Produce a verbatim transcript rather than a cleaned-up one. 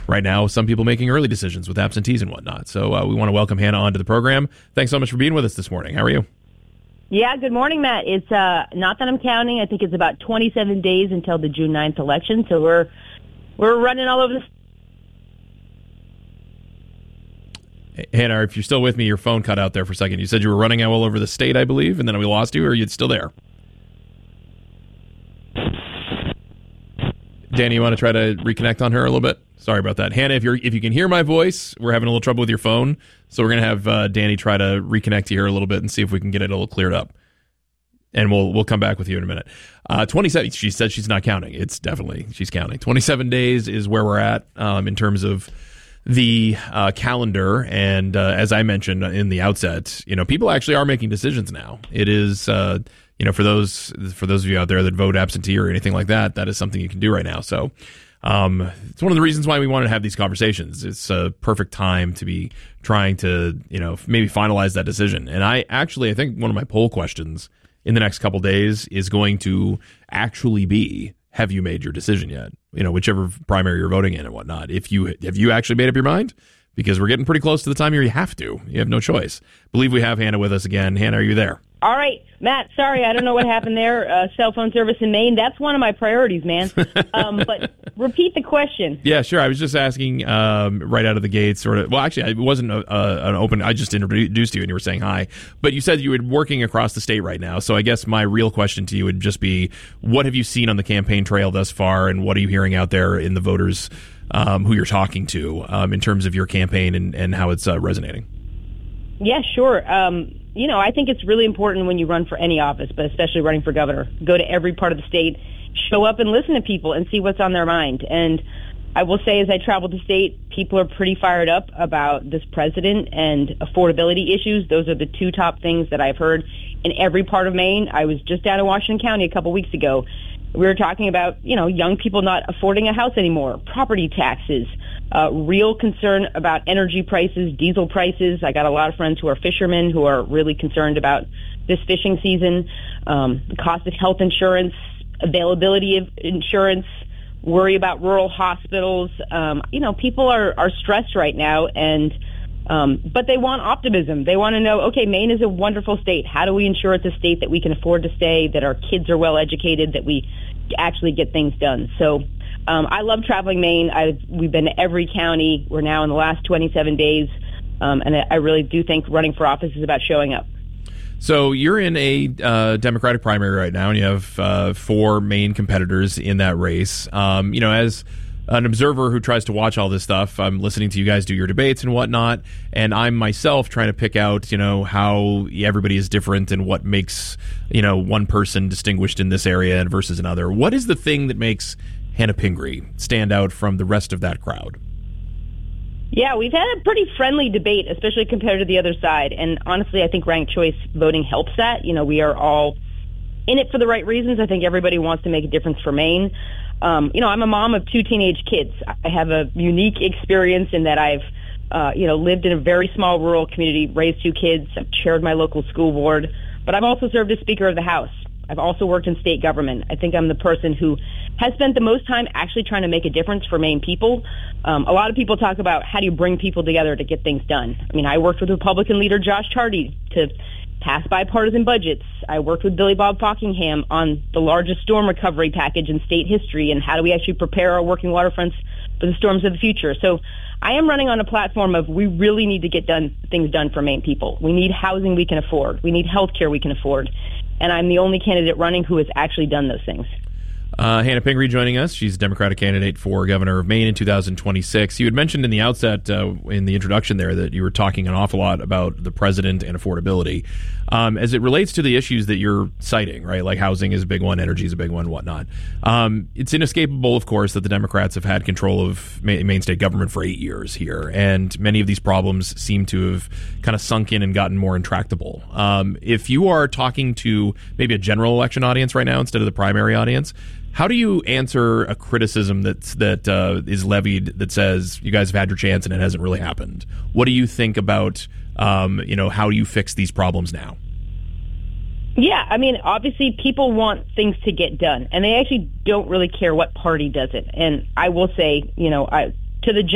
right now, some people making early decisions with absentees and whatnot. So uh, we want to welcome Hannah onto the program. Thanks so much for being with us this morning. How are you? Yeah, good morning, Matt. It's uh, not that I'm counting. I think it's about twenty-seven days until the June ninth election, so we're we're running all over the. Hannah, if you're still with me, your phone cut out there for a second. You said you were running all over the state, I believe, and then we lost you, or are you still there? Danny, you want to try to reconnect on her a little bit? Sorry about that. Hannah, if you're if you can hear my voice, we're having a little trouble with your phone, so we're going to have uh, Danny try to reconnect to here a little bit and see if we can get it a little cleared up. And we'll we'll come back with you in a minute. Uh, twenty-seven, she said she's not counting. It's definitely, she's counting. twenty-seven days is where we're at um, in terms of the uh, calendar. And uh, as I mentioned in the outset, you know, people actually are making decisions now. It is, uh, you know, for those for those of you out there that vote absentee or anything like that, that is something you can do right now. So um, it's one of the reasons why we wanted to have these conversations. It's a perfect time to be trying to, you know, maybe finalize that decision. And I actually, I think one of my poll questions in the next couple days is going to actually be, have you made your decision yet? You know, whichever primary you're voting in and whatnot. If you have you actually made up your mind? Because we're getting pretty close to the time here you have to. You have no choice. I believe we have Hannah with us again. Hannah, are you there? All right, Matt, sorry, I don't know what happened there. Uh, cell phone service in Maine, that's one of my priorities, man. Um, but repeat the question. Yeah, sure. I was just asking um, right out of the gate, sort of. Well, actually, it wasn't a, a, an open. I just introduced you and you were saying hi. But you said you were working across the state right now. So I guess my real question to you would just be, what have you seen on the campaign trail thus far, and what are you hearing out there in the voters um, who you're talking to um, in terms of your campaign and, and how it's uh, resonating? Yeah, sure. Um, you know, I think it's really important when you run for any office, but especially running for governor, go to every part of the state, show up and listen to people and see what's on their mind. And I will say, as I travel the state, people are pretty fired up about this president and affordability issues. Those are the two top things that I've heard in every part of Maine. I was just down in Washington County a couple weeks ago. We were talking about, you know, young people not affording a house anymore, property taxes, uh, real concern about energy prices, diesel prices. I got a lot of friends who are fishermen who are really concerned about this fishing season, um, the cost of health insurance, availability of insurance, worry about rural hospitals. Um, you know, people are, are stressed right now, and um, but they want optimism. They want to know, okay, Maine is a wonderful state. How do we ensure it's a state that we can afford to stay, that our kids are well educated, that we actually get things done? So um, I love traveling Maine. I've, we've been to every county. We're now in the last twenty-seven days, um, and I really do think running for office is about showing up. So you're in a uh, Democratic primary right now, and you have uh, four main competitors in that race. Um, you know, as an observer who tries to watch all this stuff, I'm listening to you guys do your debates and whatnot, and I'm myself trying to pick out, you know, how everybody is different and what makes, you know, one person distinguished in this area versus another. What is the thing that makes Hannah Pingree stand out from the rest of that crowd? Yeah, we've had a pretty friendly debate, especially compared to the other side. And honestly, I think ranked choice voting helps that. You know, we are all in it for the right reasons. I think everybody wants to make a difference for Maine. Um, you know, I'm a mom of two teenage kids. I have a unique experience in that I've, uh, you know, lived in a very small rural community, raised two kids. I've chaired my local school board, but I've also served as Speaker of the House. I've also worked in state government. I think I'm the person who has spent the most time actually trying to make a difference for Maine people. Um, a lot of people talk about how do you bring people together to get things done. I mean, I worked with Republican leader Josh Chardy to pass bipartisan budgets. I worked with Billy Bob Fockingham on the largest storm recovery package in state history and how do we actually prepare our working waterfronts for the storms of the future. So I am running on a platform of we really need to get done things done for Maine people. We need housing we can afford. We need health care we can afford. And I'm the only candidate running who has actually done those things. Uh, Hannah Pingree joining us. She's a Democratic candidate for governor of Maine in two thousand twenty-six. You had mentioned in the outset, uh, in the introduction there, that you were talking an awful lot about the president and affordability. Um, as it relates to the issues that you're citing, right, like housing is a big one, energy is a big one, whatnot. Um, it's inescapable, of course, that the Democrats have had control of Maine state government for eight years here, and many of these problems seem to have kind of sunk in and gotten more intractable. Um, if you are talking to maybe a general election audience right now instead of the primary audience, how do you answer a criticism that's, that uh, is levied that says you guys have had your chance and it hasn't really happened? What do you think about, um, you know, how you fix these problems now? Yeah, I mean, obviously people want things to get done, and they actually don't really care what party does it. And I will say, you know, I, to the